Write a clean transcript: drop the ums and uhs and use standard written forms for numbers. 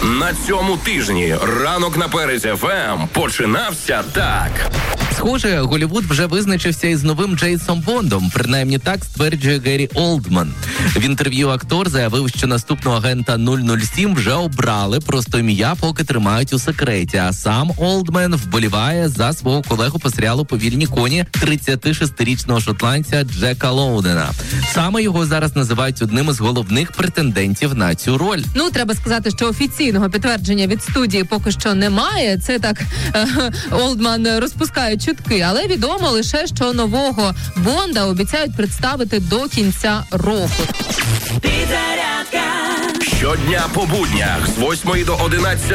На цьому тижні ранок на Перезі ФМ починався так. Схоже, Голлівуд вже визначився із новим Джеймсом Бондом. Принаймні так стверджує Гері Олдман. В інтерв'ю актор заявив, що наступного агента 007 вже обрали, просто ім'я поки тримають у секреті. А сам Олдман вболіває за свого колегу по серіалу «Повільні коні» 36-річного шотландця Джека Лоудена. Саме його зараз називають одним із головних претендентів на цю роль. Ну, треба сказати, що офіційного підтвердження від студії поки що немає. Це так Олдман розпускає чутки, але відомо лише, що нового Бонда обіцяють представити до кінця року. Щодня по буднях з 8 до 11